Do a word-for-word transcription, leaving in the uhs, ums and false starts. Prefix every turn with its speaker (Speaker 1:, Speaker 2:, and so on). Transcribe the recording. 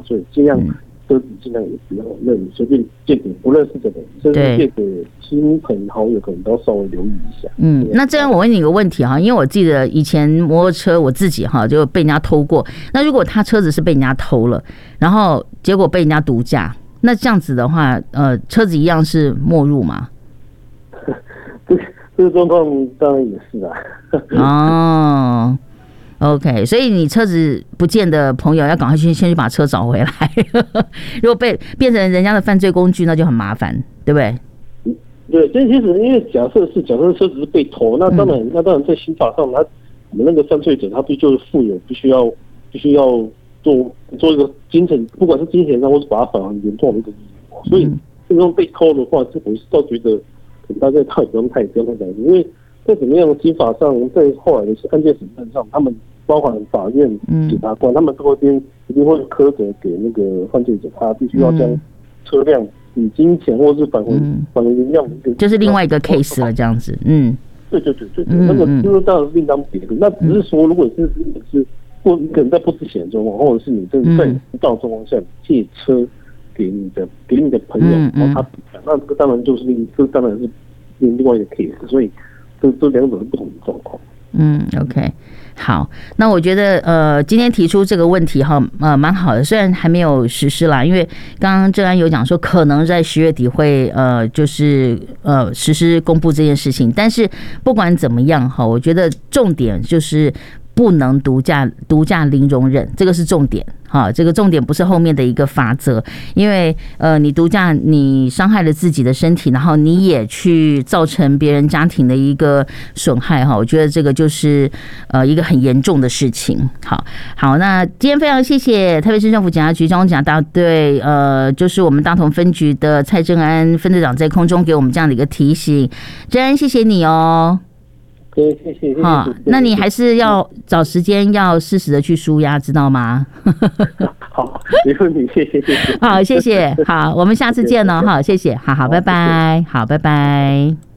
Speaker 1: 所以尽量车子尽量也不要认随便借给不认识的人，甚至借给亲朋好友，可能都要稍微留意一下。
Speaker 2: 嗯，那这样我问你一个问题哈，因为我记得以前摩托车我自己哈就被人家偷过，那如果他车子是被人家偷了，然后结果被人家毒驾，那这样子的话，呃，车子一样是没入吗？
Speaker 1: 这这个状况当然也是啊。
Speaker 2: 哦。OK， 所以你车子不见的朋友要赶快去先去把车找回来。如果被变成人家的犯罪工具，那就很麻烦，对不对？
Speaker 1: 对，这其实因为假设是假设车子是被偷，那当然、嗯、那当然在刑法上，他我们那个犯罪者他必须就是负有必须要必须要做做一个精神，不管是精神上或是把它返还原状的一个义务。所以这种被偷的话，这我是倒觉得可能大家他也不用太不用太担心，因为在怎么样的刑法上，在后来的案件审判上，他们包含法院、检察官，他们这边一定会苛责给那个犯罪者，他必须要将车辆以金钱或是返回返回原样的一个，
Speaker 2: 就是另外一个 case 了，这样子。嗯，
Speaker 1: 对对对对对，那个就是当然是另当别论。那只是说，如果是是不你可能在不知情的状况，或者是你真的在知道状况下借车给你的给你的朋友，然后他那这个当然就是另这当然是另另外一个 case， 所以这这两种是不同的状况。
Speaker 2: 嗯 ，OK， 好，那我觉得呃，今天提出这个问题哈，呃，蛮好的，虽然还没有实施啦，因为刚刚正安有讲说可能在十月底会呃，就是呃实施公布这件事情，但是不管怎么样哈，我觉得重点就是不能毒驾，毒驾零容忍，这个是重点。好，这个重点不是后面的一个法则，因为呃，你毒驾，你伤害了自己的身体，然后你也去造成别人家庭的一个损害哈，我觉得这个就是呃一个很严重的事情。好，好，那今天非常谢谢台北市政府警察局交通警察大队呃，就是我们大同分局的蔡正安分队长在空中给我们这样的一个提醒，正安谢谢你哦。
Speaker 1: 对，谢谢。
Speaker 2: 好，那你还是要找时间要适时的去抒压，知道吗？
Speaker 1: 好，没问题，谢谢谢谢。
Speaker 2: 好，谢谢，好，我们下次见了哈，谢谢，好好，拜拜，好，拜拜。